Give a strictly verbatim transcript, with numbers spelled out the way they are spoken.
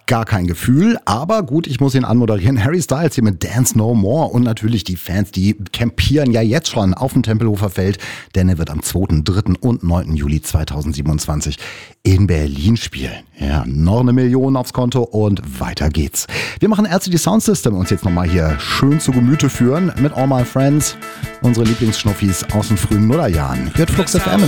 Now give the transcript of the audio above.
gar kein Gefühl, aber gut, ich muss ihn anmoderieren. Harry Styles hier mit Dance No More und natürlich die Fans, die campieren ja jetzt schon auf dem Tempelhofer Feld, denn er wird am zweiten, dritten und neunten Juli zweitausendsiebenundzwanzig in Berlin spielen. Ja, noch eine Million aufs Konto und weiter geht's. Wir machen L C D Sound System uns jetzt nochmal hier schön zu Gemüte führen mit All My Friends, unsere Lieblingsschnuffis aus den frühen Nullerjahren. Hört Flux F M.